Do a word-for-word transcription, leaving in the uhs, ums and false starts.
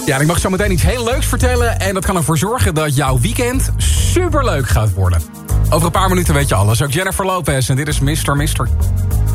Ja, en ik mag zo meteen iets heel leuks vertellen. En dat kan ervoor zorgen dat jouw weekend superleuk gaat worden. Over een paar minuten weet je alles. Ook Jennifer Lopez en dit is mister mister